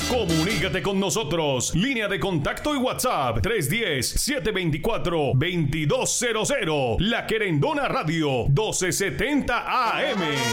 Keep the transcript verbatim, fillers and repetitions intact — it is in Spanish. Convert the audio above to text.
Comunícate con nosotros. Línea de contacto y WhatsApp tres uno cero, siete dos cuatro, dos dos cero cero. La Querendona Radio doce setenta A M.